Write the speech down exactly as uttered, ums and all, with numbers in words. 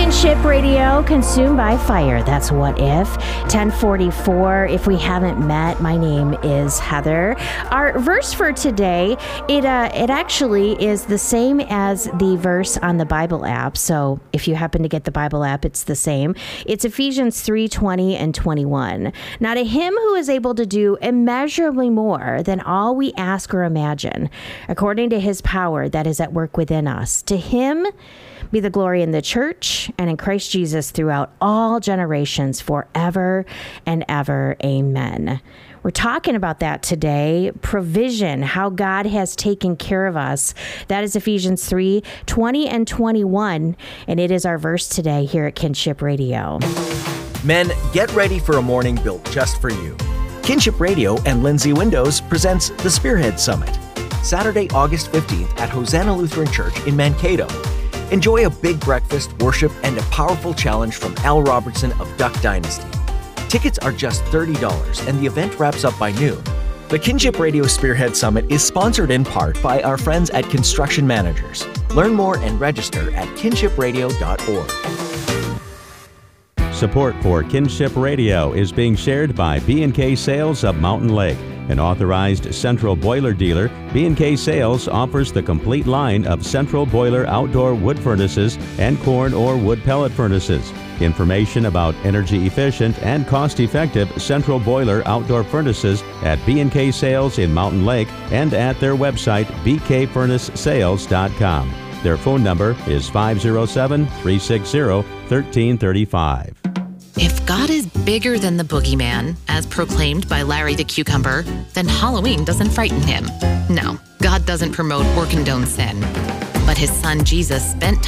Kinship Radio, consumed by fire. That's What If. ten forty-four. If we haven't met, my name is Heather. Our verse for today, it uh, it actually is the same as the verse on the Bible app. So if you happen to get the Bible app, it's the same. It's Ephesians three twenty and twenty-one. Now to him who is able to do immeasurably more than all we ask or imagine, according to his power that is at work within us, to him be the glory in the church and in Christ Jesus throughout all generations, forever and ever. Amen. We're talking about that today. Provision, how God has taken care of us. That is Ephesians three twenty and twenty-one, and it is our verse today here at Kinship Radio. Men, get ready for a morning built just for you. Kinship Radio and Lindsay Windows presents the Spearhead Summit, Saturday, August fifteenth at Hosanna Lutheran Church in Mankato. Enjoy a big breakfast, worship, and a powerful challenge from Al Robertson of Duck Dynasty. Tickets are just thirty dollars, and the event wraps up by noon. The Kinship Radio Spearhead Summit is sponsored in part by our friends at Construction Managers. Learn more and register at kinship radio dot org. Support for Kinship Radio is being shared by B and K Sales of Mountain Lake. An authorized Central Boiler dealer, B and K Sales offers the complete line of Central Boiler outdoor wood furnaces and corn or wood pellet furnaces. Information about energy-efficient and cost-effective Central Boiler outdoor furnaces at B and K Sales in Mountain Lake and at their website b k furnace sales dot com. Their phone number is five oh seven, three six zero, one three three five. If God is bigger than the boogeyman, as proclaimed by Larry the Cucumber, then Halloween doesn't frighten him. No, God doesn't promote or condone sin. But his son Jesus spent